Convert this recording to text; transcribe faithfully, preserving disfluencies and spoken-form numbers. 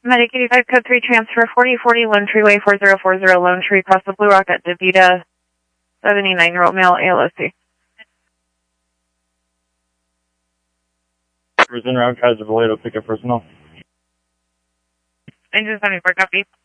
Medic eighty-five, code three, transfer forty forty Lone Tree Way, four zero four zero Lone Tree, across the Blue Rock at DeVita, seventy-nine-year-old male, A L O C. Prison round, Kaiser Vallejo, pick up personnel. Engine seventy-four, copy.